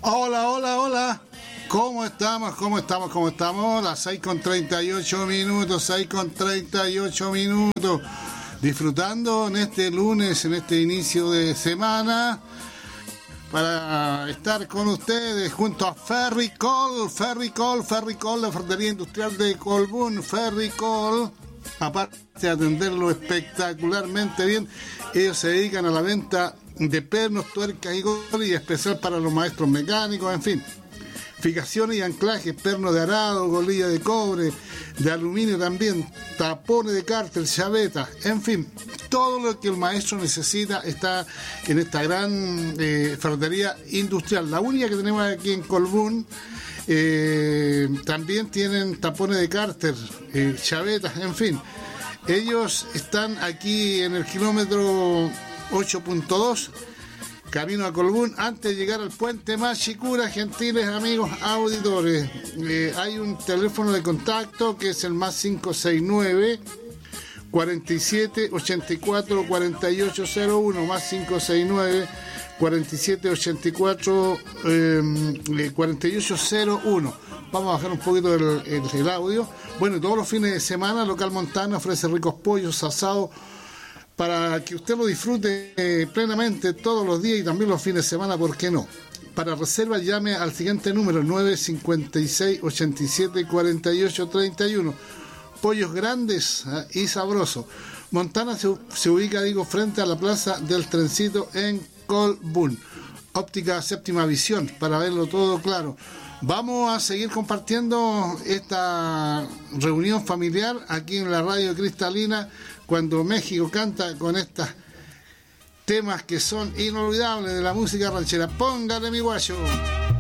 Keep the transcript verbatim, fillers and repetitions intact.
Hola, hola, hola. ¿Cómo estamos? ¿Cómo estamos? ¿Cómo estamos? Las seis con treinta y ocho minutos, seis con treinta y ocho minutos. Disfrutando en este lunes, en este inicio de semana, para estar con ustedes junto a Ferricol, Ferricol, Ferricol, la ferretería industrial de Colbún, Ferricol. Aparte de atenderlo espectacularmente bien, ellos se dedican a la venta de pernos, tuercas y goles, y especial para los maestros mecánicos, en fin. Fijaciones y anclajes, pernos de arado, golilla de cobre, de aluminio también, tapones de cárter, chavetas, en fin, todo lo que el maestro necesita está en esta gran eh, ferretería industrial. La única que tenemos aquí en Colbún. Eh, también tienen tapones de cárter, eh, chavetas, en fin. Ellos están aquí en el kilómetro ocho punto dos, camino a Colbún, antes de llegar al puente Machicura. Gentiles amigos auditores, eh, hay un teléfono de contacto que es el más cinco seis nueve, cuarenta y siete, ochenta y cuatro, cuarenta y ocho cero uno, más cinco seis nueve, cuarenta y siete, ochenta y cuatro, cuarenta y ocho cero uno. Vamos a bajar un poquito el, el, el audio. Bueno, todos los fines de semana Local Montana ofrece ricos pollos asados para que usted lo disfrute eh, plenamente todos los días y también los fines de semana, ¿por qué no? Para reserva llame al siguiente número: nueve cinco seis, ochenta y siete, cuarenta y ocho treinta y uno. Pollos grandes ¿eh? y sabrosos. Montana se, se ubica, digo, frente a la plaza del Trencito en Colbún. Óptica Séptima Visión, para verlo todo claro. Vamos a seguir compartiendo esta reunión familiar aquí en la radio Cristalina, cuando México canta con estos temas que son inolvidables de la música ranchera. Póngale, mi guayo.